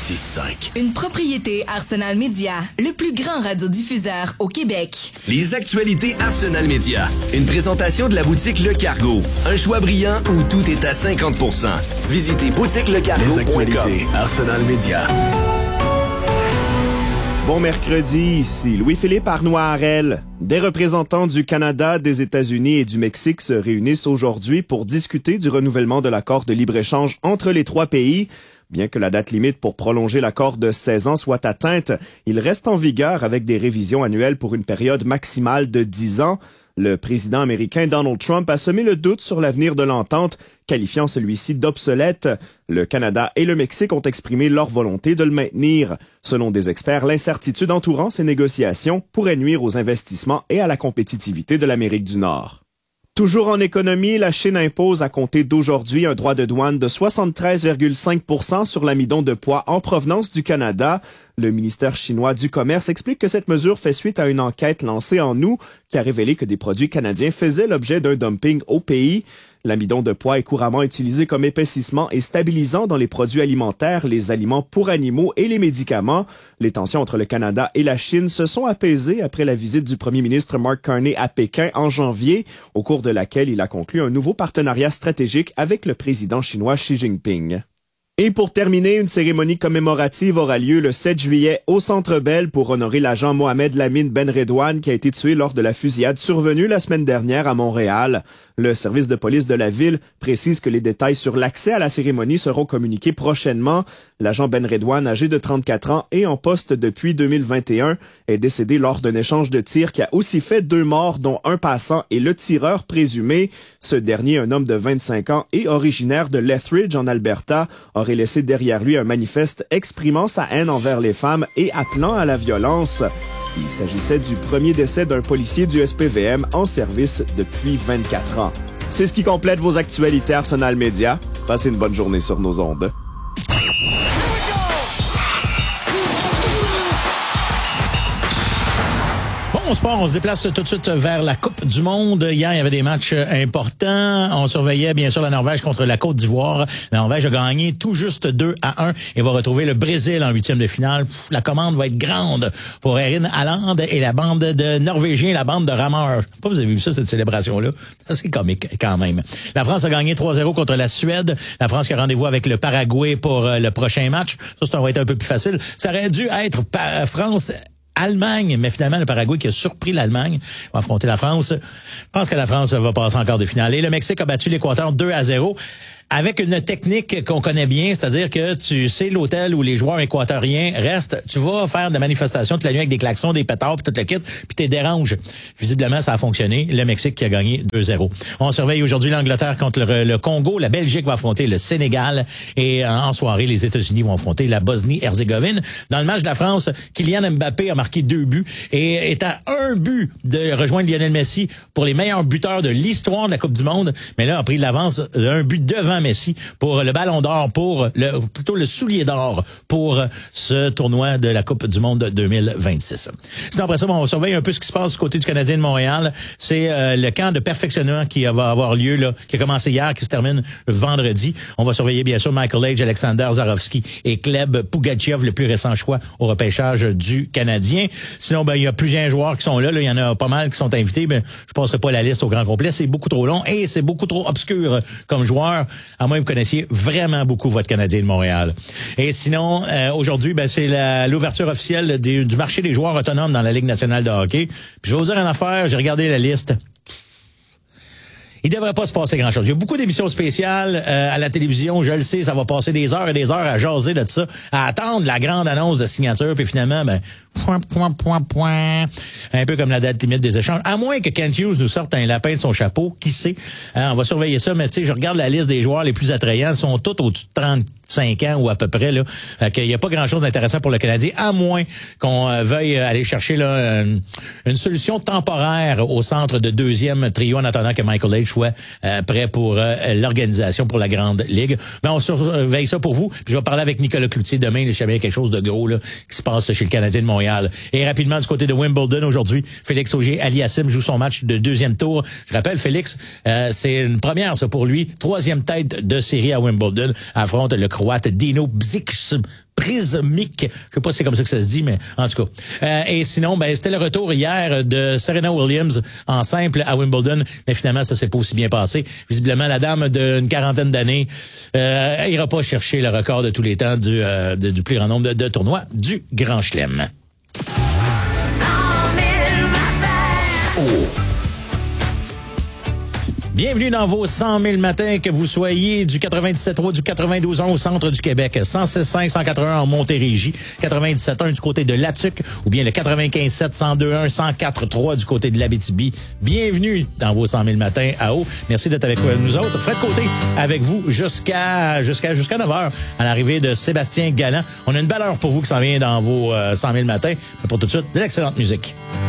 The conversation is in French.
106.5. Une propriété Arsenal Média, le plus grand radiodiffuseur au Québec. Les actualités Arsenal Média. Une présentation de la boutique Le Cargo. Un choix brillant où tout est à 50%. Visitez boutiquelecargo.com. Les actualités Arsenal Média. Bon mercredi, ici Louis-Philippe Arnois-Harel. Des représentants du Canada, des États-Unis et du Mexique se réunissent aujourd'hui pour discuter du renouvellement de l'accord de libre-échange entre les trois pays. Bien que la date limite pour prolonger l'accord de 16 ans soit atteinte, il reste en vigueur avec des révisions annuelles pour une période maximale de 10 ans. Le président américain Donald Trump a semé le doute sur l'avenir de l'entente, qualifiant celui-ci d'obsolète. Le Canada et le Mexique ont exprimé leur volonté de le maintenir. Selon des experts, l'incertitude entourant ces négociations pourrait nuire aux investissements et à la compétitivité de l'Amérique du Nord. Toujours en économie, la Chine impose à compter d'aujourd'hui un droit de douane de 73,5% sur l'amidon de poids en provenance du Canada. Le ministère chinois du Commerce explique que cette mesure fait suite à une enquête lancée en août qui a révélé que des produits canadiens faisaient l'objet d'un dumping au pays. L'amidon de poids est couramment utilisé comme épaississement et stabilisant dans les produits alimentaires, les aliments pour animaux et les médicaments. Les tensions entre le Canada et la Chine se sont apaisées après la visite du premier ministre Mark Carney à Pékin en janvier, au cours de laquelle il a conclu un nouveau partenariat stratégique avec le président chinois Xi Jinping. Et pour terminer, une cérémonie commémorative aura lieu le 7 juillet au Centre Bell pour honorer l'agent Mohamed Lamine Ben Redouane qui a été tué lors de la fusillade survenue la semaine dernière à Montréal. Le service de police de la ville précise que les détails sur l'accès à la cérémonie seront communiqués prochainement. L'agent Ben Redouane, âgé de 34 ans et en poste depuis 2021, est décédé lors d'un échange de tirs qui a aussi fait 2 morts, dont un passant et le tireur présumé. Ce dernier, un homme de 25 ans et originaire de Lethbridge en Alberta, aurait laissé derrière lui un manifeste exprimant sa haine envers les femmes et appelant à la violence. Il s'agissait du premier décès d'un policier du SPVM en service depuis 24 ans. C'est ce qui complète vos actualités Arsenal Média. Passez une bonne journée sur nos ondes. On se déplace tout de suite vers la Coupe du Monde. Hier, il y avait des matchs importants. On surveillait bien sûr la Norvège contre la Côte d'Ivoire. La Norvège a gagné tout juste 2-1 et va retrouver le Brésil en 8e de finale. La commande va être grande pour Erling Haaland et la bande de Norvégiens, la bande de rameurs. Je sais pas si vous avez vu ça, cette célébration-là. C'est comique quand même. La France a gagné 3-0 contre la Suède. La France qui a rendez-vous avec le Paraguay pour le prochain match. Ça va être un peu plus facile. Ça aurait dû être France-Allemagne, mais finalement, le Paraguay qui a surpris l'Allemagne va affronter la France. Je pense que la France va passer encore des finales. Et le Mexique a battu l'Équateur 2-0 avec une technique qu'on connaît bien, c'est-à-dire que tu sais l'hôtel où les joueurs équatoriens restent, tu vas faire de la manifestation toute la nuit avec des klaxons, des pétards, puis tout le kit, puis t'es dérange. Visiblement, ça a fonctionné. Le Mexique qui a gagné 2-0. On surveille aujourd'hui l'Angleterre contre le Congo. La Belgique va affronter le Sénégal. Et en soirée, les États-Unis vont affronter la Bosnie-Herzégovine. Dans le match de la France, Kylian Mbappé a marqué 2 buts et est à 1 but de rejoindre Lionel Messi pour les meilleurs buteurs de l'histoire de la Coupe du Monde. Mais là, a pris de l'avance d'un but devant Messi pour le ballon d'or, plutôt le soulier d'or pour ce tournoi de la Coupe du Monde 2026. Sinon, après ça, on surveille un peu ce qui se passe du côté du Canadien de Montréal. C'est le camp de perfectionnement qui va avoir lieu, là, qui a commencé hier, qui se termine vendredi. On va surveiller, bien sûr, Michael Age, Alexander Zarovski et Gleb Pugachev, le plus récent choix au repêchage du Canadien. Sinon, il y a plusieurs joueurs qui sont là. Il y en a pas mal qui sont invités, mais je passerai pas la liste au grand complet. C'est beaucoup trop long et c'est beaucoup trop obscur comme joueur, à moins que vous connaissiez vraiment beaucoup votre Canadien de Montréal. Et sinon, aujourd'hui, c'est l'ouverture officielle du marché des joueurs autonomes dans la Ligue nationale de hockey. Puis je vais vous dire une affaire, j'ai regardé la liste. Il devrait pas se passer grand-chose. Il y a beaucoup d'émissions spéciales à la télévision, je le sais, ça va passer des heures et des heures à jaser de ça, à attendre la grande annonce de signature, puis finalement, un peu comme la date limite des échanges. À moins que Kent Hughes nous sorte un lapin de son chapeau, qui sait. On va surveiller ça, mais tu sais, je regarde la liste des joueurs les plus attrayants, ils sont tous au-dessus de 35 ans ou à peu près, là. Il n'y a pas grand-chose d'intéressant pour le Canadien, à moins qu'on veuille aller chercher là une solution temporaire au centre de deuxième trio en attendant que Michael Age soit prêt pour l'organisation pour la Grande Ligue. Mais on surveille ça pour vous. Puis je vais parler avec Nicolas Cloutier demain, je savais quelque chose de gros là qui se passe chez le Canadien de Montréal. Et rapidement, du côté de Wimbledon, aujourd'hui, Félix Auger-Aliassime joue son match de deuxième tour. Je rappelle, Félix, c'est une première ça pour lui. 3e tête de série à Wimbledon. Affronte le Croate Dino prismique. Je sais pas si c'est comme ça que ça se dit, mais en tout cas. Et sinon, c'était le retour hier de Serena Williams en simple à Wimbledon, mais finalement, ça s'est pas aussi bien passé. Visiblement, la dame d'une quarantaine d'années ira pas chercher le record de tous les temps du plus grand nombre de tournois du Grand Chelem. Bienvenue dans vos 100 000 matins, que vous soyez du 97.3, du 92.1 au centre du Québec, 106.5, 181 en Montérégie, 97.1 du côté de Latuc, ou bien le 95.7, 102.1, 104.3 du côté de l'Abitibi. Bienvenue dans vos 100 000 matins à eau. Merci d'être avec nous autres. Fred Côté avec vous jusqu'à 9h à l'arrivée de Sébastien Galland. On a une belle heure pour vous qui s'en vient dans vos 100 000 matins. Mais pour tout de suite, de l'excellente musique.